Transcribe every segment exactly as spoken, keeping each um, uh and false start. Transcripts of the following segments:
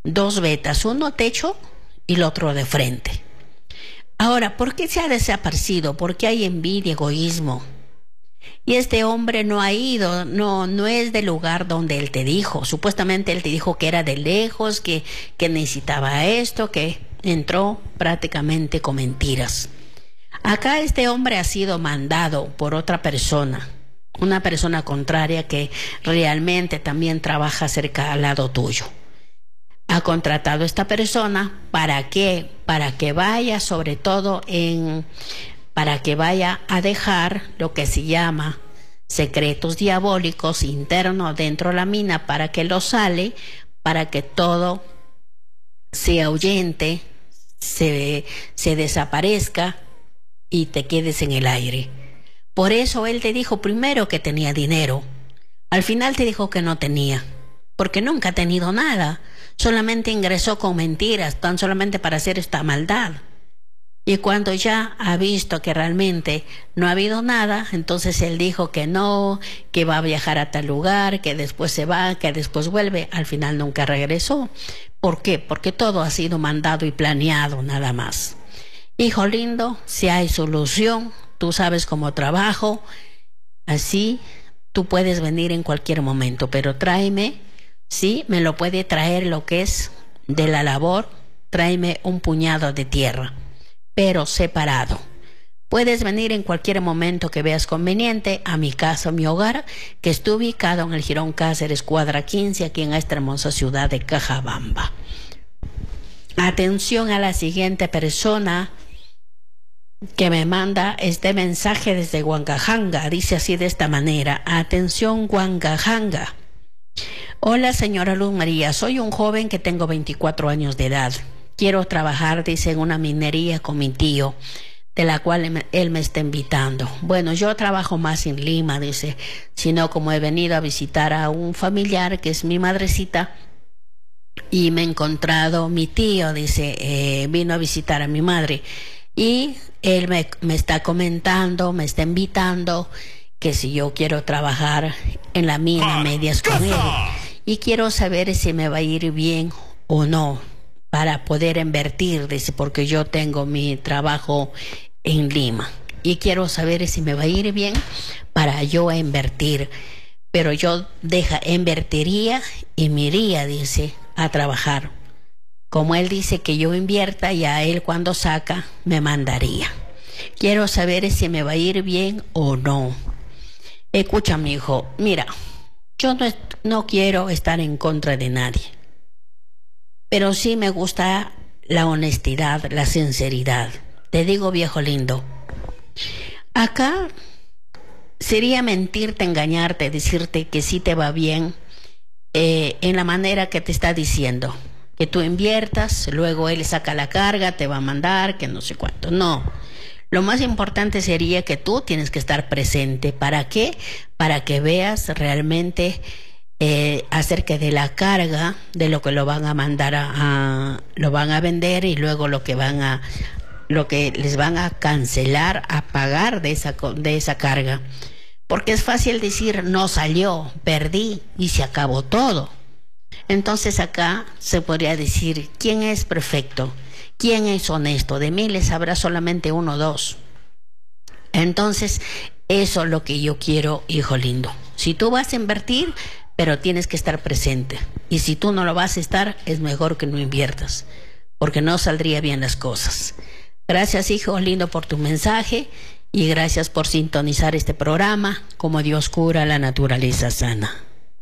dos vetas, uno techo y el otro de frente. Ahora, ¿por qué se ha desaparecido? Porque hay envidia, egoísmo. Y este hombre no ha ido, no, no es del lugar donde él te dijo. Supuestamente él te dijo que era de lejos, que, que necesitaba esto, que entró prácticamente con mentiras. Acá este hombre ha sido mandado por otra persona, una persona contraria que realmente también trabaja cerca al lado tuyo. Ha contratado a esta persona para que, para que vaya sobre todo en, para que vaya a dejar lo que se llama secretos diabólicos internos dentro de la mina, para que lo sale, para que todo se ahuyente, se, se desaparezca y te quedes en el aire. Por eso él te dijo primero que tenía dinero. Al final te dijo que no tenía, porque nunca ha tenido nada. Solamente ingresó con mentiras, tan solamente para hacer esta maldad. Y cuando ya ha visto que realmente no ha habido nada, entonces él dijo que no, que va a viajar a tal lugar, que después se va, que después vuelve. Al final nunca regresó. ¿Por qué? Porque todo ha sido mandado y planeado nada más. Hijo lindo, si hay solución, tú sabes cómo trabajo, así tú puedes venir en cualquier momento, pero tráeme, sí, me lo puede traer lo que es de la labor, tráeme un puñado de tierra, pero separado. Puedes venir en cualquier momento que veas conveniente a mi casa, a mi hogar, que está ubicado en el Jirón Cáceres, cuadra quince, aquí en esta hermosa ciudad de Cajabamba. Atención a la siguiente persona que me manda este mensaje desde Huancajanga. Dice así de esta manera: atención, Huancajanga. Hola, señora Luz María, soy un joven que tengo veinticuatro años de edad. Quiero trabajar, dice, en una minería con mi tío, de la cual él me está invitando. Bueno, yo trabajo más en Lima, dice, sino como he venido a visitar a un familiar que es mi madrecita, y me he encontrado mi tío, dice, eh, vino a visitar a mi madre, y él me, me está comentando, me está invitando, que si yo quiero trabajar en la mina medias con él, y quiero saber si me va a ir bien o no, para poder invertir, dice, porque yo tengo mi trabajo en Lima, y quiero saber si me va a ir bien para yo invertir, pero yo deja, invertiría y me iría, dice, a trabajar. Como él dice que yo invierta, y a él cuando saca me mandaría. Quiero saber si me va a ir bien o no. Escucha, mi hijo, mira, yo no, no quiero estar en contra de nadie, pero sí me gusta la honestidad, la sinceridad. Te digo, viejo lindo, acá sería mentirte, engañarte, decirte que sí te va bien eh, en la manera que te está diciendo. Que tú inviertas, luego él saca la carga, te va a mandar, que no sé cuánto. No. Lo más importante sería que tú tienes que estar presente. ¿Para qué? Para que veas realmente eh, acerca de la carga, de lo que lo van a mandar a, a lo van a vender, y luego lo que van a lo que les van a cancelar, a pagar de esa de esa carga. Porque es fácil decir no salió, perdí y se acabó todo. Entonces acá se podría decir quién es perfecto, quién es honesto. De miles habrá solamente uno o dos. Entonces eso es lo que yo quiero, hijo lindo. Si tú vas a invertir, pero tienes que estar presente, y si tú no lo vas a estar, es mejor que no inviertas, porque no saldría bien las cosas. Gracias, hijo lindo, por tu mensaje, y gracias por sintonizar este programa, Como Dios cura, la naturaleza sana.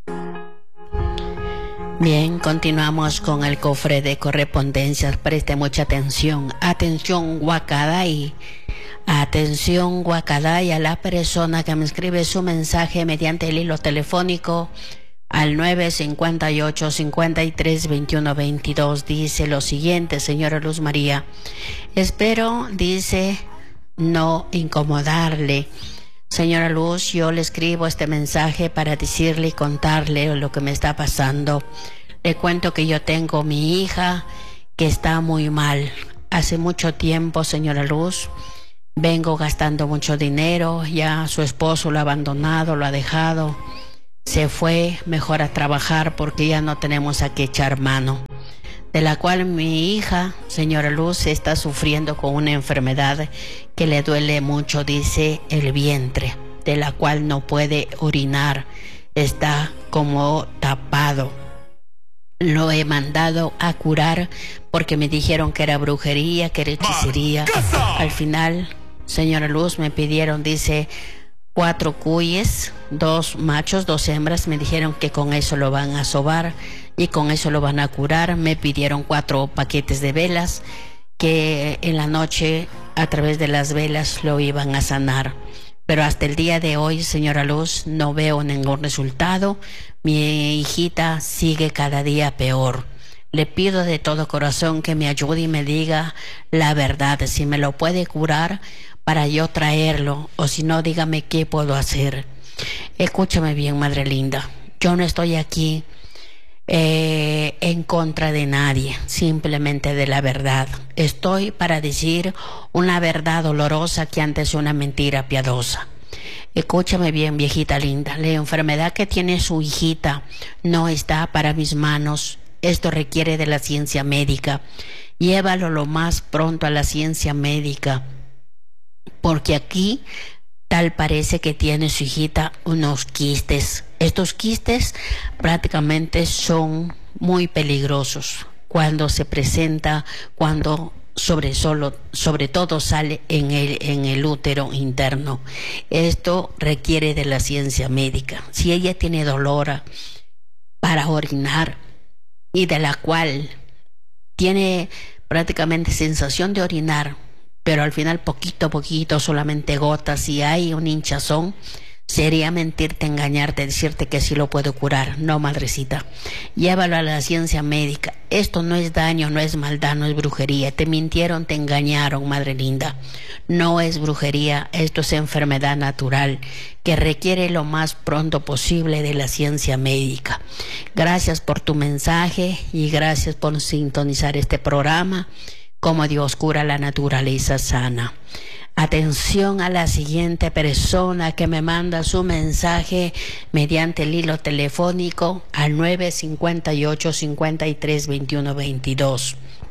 Bien, continuamos con el cofre de correspondencias. Preste mucha atención. Atención, Huacaday. Atención, Huacaday, a la persona que me escribe su mensaje mediante el hilo telefónico al nueve cinco ocho, cinco tres, veintiuno veintidós. Dice lo siguiente, señora Luz María. Espero, dice, no incomodarle. Señora Luz, yo le escribo este mensaje para decirle y contarle lo que me está pasando. Le cuento que yo tengo mi hija que está muy mal. Hace mucho tiempo, señora Luz, vengo gastando mucho dinero. Ya su esposo lo ha abandonado, lo ha dejado. Se fue mejor a trabajar porque ya no tenemos a qué echar mano. de la cual mi hija, señora Luz, está sufriendo con una enfermedad que le duele mucho, dice, el vientre, de la cual no puede orinar, está como tapado. Lo he mandado a curar porque me dijeron que era brujería, que era hechicería. Al final, señora Luz, me pidieron, dice, cuatro cuyes, dos machos, dos hembras. Me dijeron que con eso lo van a sobar y con eso lo van a curar. Me pidieron cuatro paquetes de velas, que en la noche a través de las velas lo iban a sanar. Pero hasta el día de hoy, señora Luz, no veo ningún resultado. Mi hijita sigue cada día peor. Le pido de todo corazón que me ayude y me diga la verdad, si me lo puede curar para yo traerlo, o si no, dígame qué puedo hacer. Escúchame bien, madre linda, yo no estoy aquí eh, en contra de nadie, simplemente de la verdad. Estoy para decir una verdad dolorosa que antes una mentira piadosa. Escúchame bien, viejita linda, la enfermedad que tiene su hijita no está para mis manos. Esto requiere de la ciencia médica. Llévalo lo más pronto a la ciencia médica, porque aquí tal parece que tiene su hijita unos quistes. Estos quistes prácticamente son muy peligrosos cuando se presenta, cuando sobre, solo, sobre todo sale en el, en el útero interno. Esto requiere de la ciencia médica. Si ella tiene dolor para orinar y de la cual tiene prácticamente sensación de orinar, pero al final poquito a poquito, solamente gotas, y hay un hinchazón, sería mentirte, engañarte, decirte que sí lo puedo curar. No, madrecita, llévalo a la ciencia médica. Esto no es daño, no es maldad, no es brujería. Te mintieron, te engañaron, madre linda. No es brujería, esto es enfermedad natural que requiere lo más pronto posible de la ciencia médica. Gracias por tu mensaje y gracias por sintonizar este programa. Como Dios cura la naturaleza sana. Atención a la siguiente persona que me manda su mensaje mediante el hilo telefónico al nueve cinco ocho, cinco tres, veintiuno veintidós.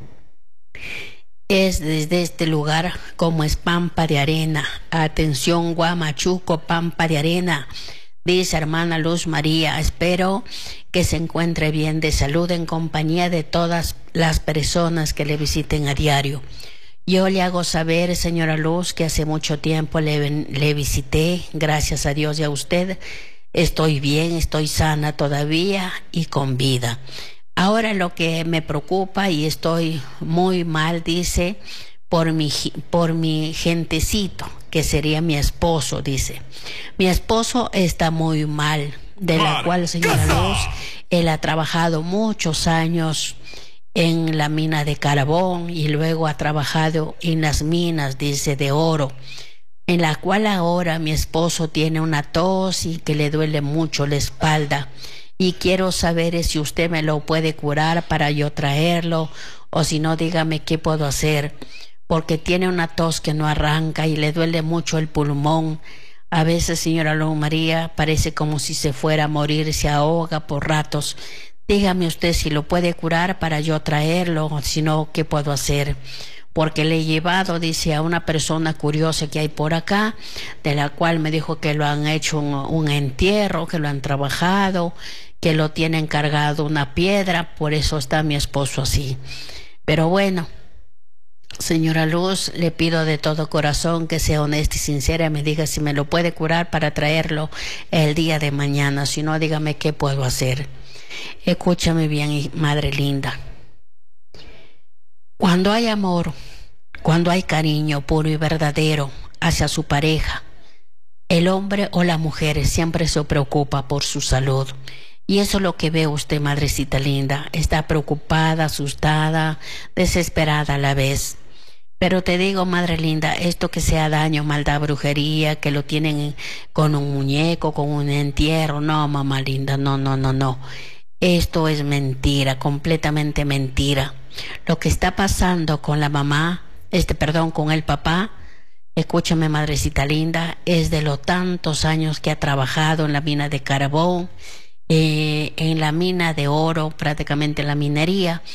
Es desde este lugar, como es Pampa de Arena. Atención, Guamachuco, Pampa de Arena. Dice hermana Luz María, espero que se encuentre bien de salud en compañía de todas las personas que le visiten a diario. Yo le hago saber, señora Luz, que hace mucho tiempo le, le visité, gracias a Dios y a usted. Estoy bien, estoy sana todavía y con vida. Ahora lo que me preocupa y estoy muy mal, dice, por mi, por mi gentecito, que sería mi esposo, dice. Mi esposo está muy mal, de la cual, señora Luz, él ha trabajado muchos años en la mina de carbón y luego ha trabajado en las minas, dice, de oro, en la cual ahora mi esposo tiene una tos y que le duele mucho la espalda. Y quiero saber si usted me lo puede curar para yo traerlo, o si no, dígame qué puedo hacer, porque tiene una tos que no arranca y le duele mucho el pulmón. A veces, señora Luz María, parece como si se fuera a morir, se ahoga por ratos. Dígame usted si lo puede curar para yo traerlo, o si no, qué puedo hacer. Porque le he llevado, dice, a una persona curiosa que hay por acá, de la cual me dijo que lo han hecho un, un entierro, que lo han trabajado, que lo tienen cargado una piedra, por eso está mi esposo así. Pero bueno, señora Luz, le pido de todo corazón que sea honesta y sincera y me diga si me lo puede curar para traerlo el día de mañana. Si no, dígame qué puedo hacer. Escúchame bien, madre linda. Cuando hay amor, cuando hay cariño puro y verdadero hacia su pareja, el hombre o la mujer siempre se preocupa por su salud. Y eso es lo que ve usted, madrecita linda. Está preocupada, asustada, desesperada a la vez. Pero te digo, madre linda, esto que sea daño, maldad, brujería, que lo tienen con un muñeco, con un entierro, no, mamá linda, no, no, no, no. Esto es mentira, completamente mentira. Lo que está pasando con la mamá, este, perdón, con el papá, escúchame, madrecita linda, es de los tantos años que ha trabajado en la mina de carbón, eh, en la mina de oro, prácticamente en la minería.